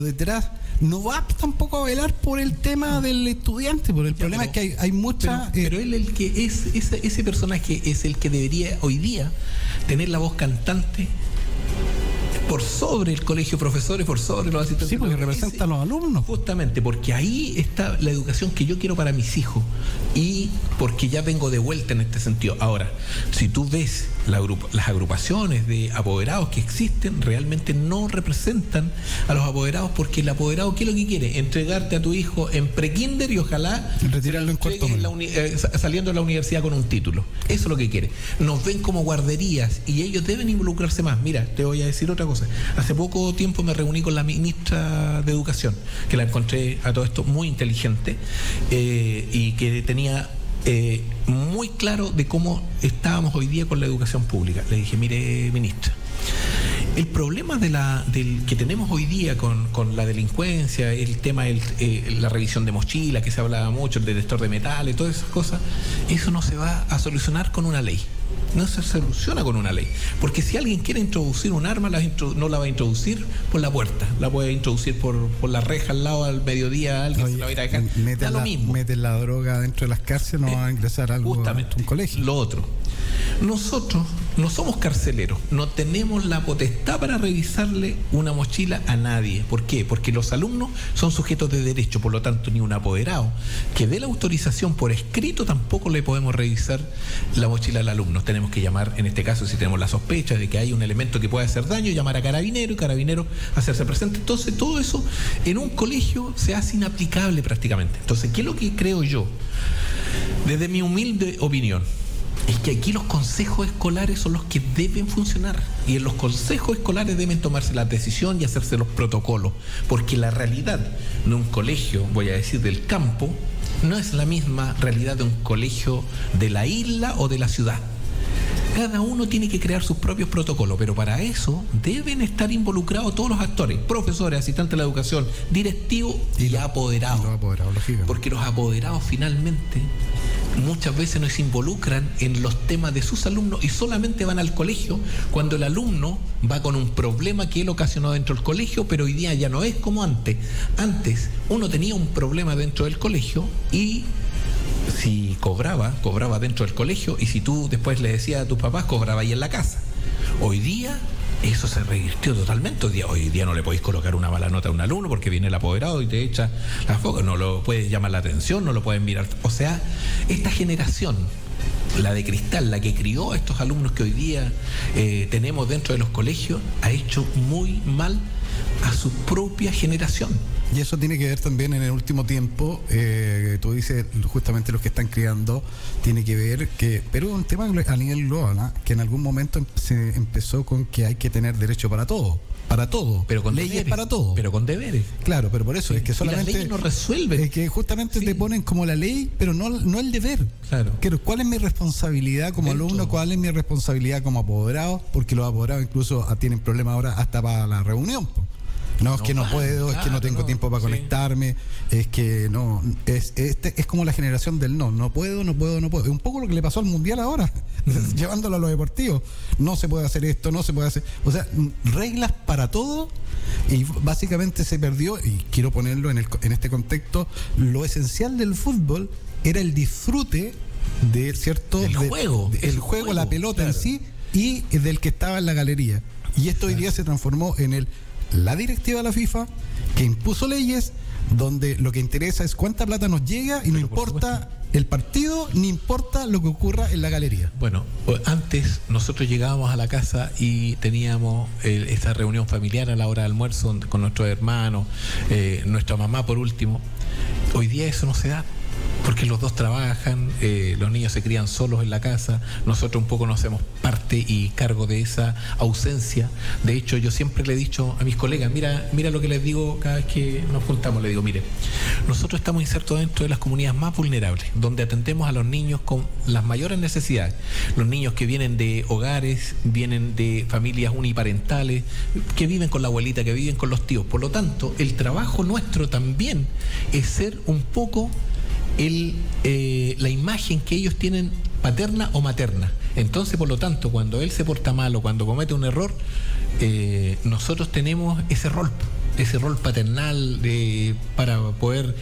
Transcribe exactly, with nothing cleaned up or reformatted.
detrás no va tampoco a velar por el tema del estudiante, por el ya, problema pero, es que hay, hay mucha... Pero, eh, pero él el que es, ese, ese personaje es el que debería hoy día tener la voz cantante por sobre el colegio de profesores, por sobre los asistentes. Sí, porque representa a los alumnos. Justamente, porque ahí está la educación que yo quiero para mis hijos y porque ya vengo de vuelta en este sentido. Ahora, si tú ves la agrup- las agrupaciones de apoderados que existen, realmente no representan a los apoderados, porque el apoderado, ¿qué es lo que quiere? Entregarte a tu hijo en prekinder y ojalá retirarlo en cuarto en la uni- eh, saliendo de la universidad con un título. Eso es lo que quiere. Nos ven como guarderías y ellos deben involucrarse más. Mira, te voy a decir otra cosa. Hace poco tiempo me reuní con la ministra de Educación, que la encontré a todo esto muy inteligente eh, y que tenía eh, muy claro de cómo estábamos hoy día con la educación pública. Le dije, mire, ministra, el problema de la, del que tenemos hoy día con, con la delincuencia, el tema de eh, la revisión de mochila, que se hablaba mucho, el detector de metales, todas esas cosas, eso no se va a solucionar con una ley. No se soluciona con una ley, porque si alguien quiere introducir un arma, la intro, no la va a introducir por la puerta, la puede introducir por, por la reja al lado al mediodía, alguien Oye, se la va a ir a dejar. Da lo la, mismo. Meten la droga dentro de las cárceles, no eh, va a ingresar algo justamente, a un colegio. Lo otro, nosotros no somos carceleros, no tenemos la potestad para revisarle una mochila a nadie. ¿Por qué? Porque los alumnos son sujetos de derecho, por lo tanto ni un apoderado que dé la autorización por escrito tampoco le podemos revisar la mochila al alumno. Tenemos que llamar, en este caso si tenemos la sospecha de que hay un elemento que puede hacer daño, llamar a carabinero y carabinero hacerse presente. Entonces todo eso en un colegio se hace inaplicable prácticamente. Entonces, ¿qué es lo que creo yo? Desde mi humilde opinión, es que aquí los consejos escolares son los que deben funcionar y en los consejos escolares deben tomarse la decisión y hacerse los protocolos, porque la realidad de un colegio, voy a decir del campo, no es la misma realidad de un colegio de la isla o de la ciudad. Cada uno tiene que crear sus propios protocolos, pero para eso deben estar involucrados todos los actores, profesores, asistentes de la educación, directivos y, y apoderados. Y los apoderados, porque los apoderados finalmente muchas veces no se involucran en los temas de sus alumnos y solamente van al colegio cuando el alumno va con un problema que él ocasionó dentro del colegio, pero hoy día ya no es como antes. Antes uno tenía un problema dentro del colegio y si cobraba, cobraba dentro del colegio, y si tú después le decías a tus papás, cobraba ahí en la casa. Hoy día eso se revirtió totalmente. Hoy día, hoy día no le podéis colocar una mala nota a un alumno porque viene el apoderado y te echa la foca, no lo puedes llamar la atención, no lo pueden mirar. O sea, esta generación, la de cristal, la que crió a estos alumnos que hoy día eh, tenemos dentro de los colegios, ha hecho muy mal a su propia generación. Y eso tiene que ver también en el último tiempo, eh, tú dices justamente los que están criando, tiene que ver que, pero es un tema a nivel global, ¿eh? Que en algún momento se empezó con que hay que tener derecho para todo, para todo, pero con leyes deberes, para todo. Pero con deberes. Claro, pero por eso sí, es que solamente... Y las leyes no resuelven. Es que justamente sí. Te ponen como la ley, pero no, no el deber. Claro. Pero ¿cuál es mi responsabilidad como Dentro. alumno? ¿Cuál es mi responsabilidad como apoderado? Porque los apoderados incluso tienen problemas ahora hasta para la reunión, po. No, es no, que no puedo, claro, es que no tengo no, tiempo para sí. conectarme, es que no, es este es como la generación del no, no puedo, no puedo, no puedo. Es un poco lo que le pasó al Mundial ahora, mm. llevándolo a lo deportivo. No se puede hacer esto, no se puede hacer... O sea, reglas para todo, y básicamente se perdió, y quiero ponerlo en, el, en este contexto, lo esencial del fútbol era el disfrute de cierto... El de, juego. De, el juego, juego, la pelota claro. en sí, y del que estaba en la galería. Y esto claro. hoy día se transformó en el... la directiva de la FIFA que impuso leyes donde lo que interesa es cuánta plata nos llega y no Pero importa el partido ni importa lo que ocurra en la galería. Bueno, antes nosotros llegábamos a la casa y teníamos eh, esta reunión familiar a la hora de almuerzo con nuestros hermanos, eh, nuestra mamá por último. Hoy día eso no se da, porque los dos trabajan, eh, los niños se crían solos en la casa, nosotros un poco nos hacemos parte y cargo de esa ausencia. De hecho, yo siempre le he dicho a mis colegas, mira, mira lo que les digo cada vez que nos juntamos, le digo, mire, nosotros estamos insertos dentro de las comunidades más vulnerables, donde atendemos a los niños con las mayores necesidades, los niños que vienen de hogares, vienen de familias uniparentales, que viven con la abuelita, que viven con los tíos. Por lo tanto, el trabajo nuestro también es ser un poco El, eh, la imagen que ellos tienen paterna o materna. Entonces, por lo tanto, cuando él se porta mal o cuando comete un error, eh, nosotros tenemos ese rol. ese rol paternal de, para poder